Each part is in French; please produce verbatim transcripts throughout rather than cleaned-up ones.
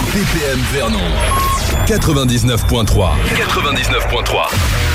B P M Vernon quatre-vingt-dix-neuf point trois. quatre-vingt-dix-neuf point trois.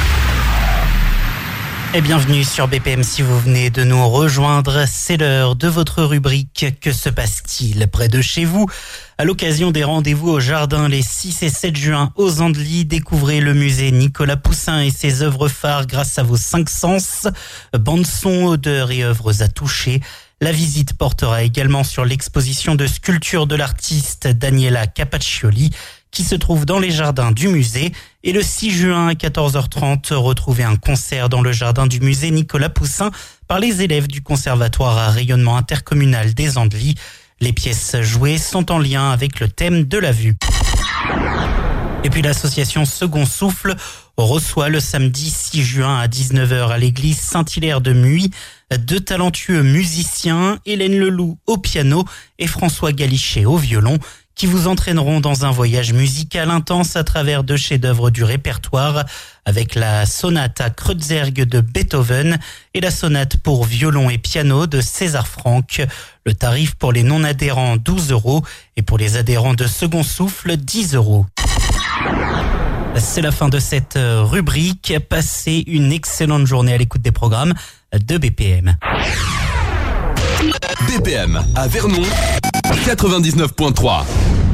Et bienvenue sur B P M si vous venez de nous rejoindre. C'est l'heure de votre rubrique « Que se passe-t-il près de chez vous ?» À l'occasion des rendez-vous au jardin les six et sept juin aux Andelys, découvrez le musée Nicolas Poussin et ses œuvres phares grâce à vos cinq sens. Bande-son, odeurs et œuvres à toucher. La visite portera également sur l'exposition de sculpture de l'artiste Daniela Capaccioli qui se trouve dans les jardins du musée. Et le six juin à quatorze heures trente, retrouvez un concert dans le jardin du musée Nicolas Poussin par les élèves du conservatoire à rayonnement intercommunal des Andelys. Les pièces jouées sont en lien avec le thème de la vue. Et puis l'association Second Souffle reçoit le samedi six juin à dix-neuf heures à l'église Saint-Hilaire de Muy deux talentueux musiciens, Hélène Leloup au piano et François Galichet au violon, qui vous entraîneront dans un voyage musical intense à travers deux chefs-d'œuvre du répertoire avec la sonate à Kreuzberg de Beethoven et la sonate pour violon et piano de César Franck. Le tarif pour les non-adhérents douze euros et pour les adhérents de Second Souffle dix euros. C'est la fin de cette rubrique. Passez une excellente journée à l'écoute des programmes de B P M. B P M à Vernon quatre-vingt-dix-neuf point trois.